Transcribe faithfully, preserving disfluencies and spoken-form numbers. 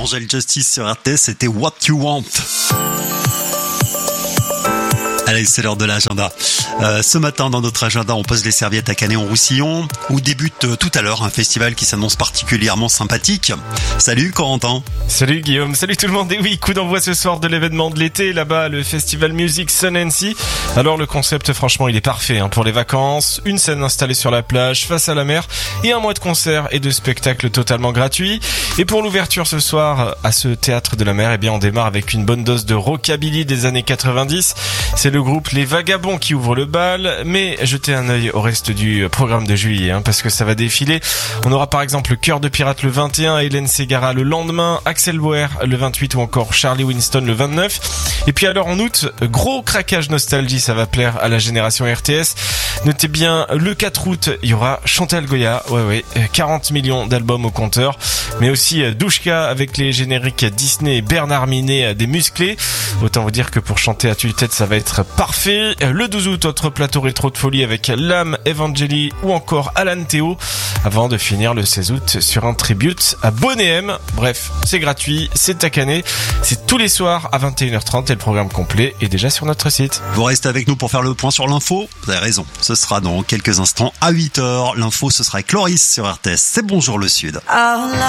Angel Justice sur R T S, c'était What You Want. Allez, c'est l'heure de l'agenda. Euh, ce matin, dans notre agenda, on pose les serviettes à Canet-en-Roussillon, où débute euh, tout à l'heure un festival qui s'annonce particulièrement sympathique. Salut Corentin. Salut Guillaume, salut tout le monde. Et oui, coup d'envoi ce soir de l'événement de l'été, là-bas, le festival Music Sun and Sea. Alors le concept, franchement, il est parfait hein, pour les vacances. Une scène installée sur la plage, face à la mer, et un mois de concerts et de spectacles totalement gratuits. Et pour l'ouverture ce soir, à ce théâtre de la mer, eh bien, on démarre avec une bonne dose de rockabilly des années quatre-vingt-dix. C'est le groupe Les Vagabonds qui ouvre le bal, mais jetez un œil au reste du programme de juillet, hein, parce que ça va défiler. On aura par exemple le Cœur de Pirate le vingt et un, Hélène Ségara le lendemain, Axel Bauer le vingt-huit ou encore Charlie Winston le vingt-neuf. Et puis alors en août, gros craquage nostalgie, ça va plaire à la génération R T S. Notez bien, le quatre août, il y aura Chantal Goya, ouais ouais, quarante millions d'albums au compteur, mais aussi Douchka avec les génériques Disney et Bernard Minet des musclés. Autant vous dire que pour chanter à tue-tête, ça va être parfait. Le douze août, autre plateau rétro de folie avec Lam, Evangeli ou encore Alan Théo, avant de finir le seize août sur un tribute à Bonnet M. Bref, c'est gratuit, c'est à Canet, c'est tous les soirs à vingt et une heures trente et le programme complet est déjà sur notre site. Vous restez avec nous pour faire le point sur l'info. Vous avez raison, ce sera dans quelques instants à huit heures. L'info, ce sera avec Loris sur R T S. C'est Bonjour le Sud.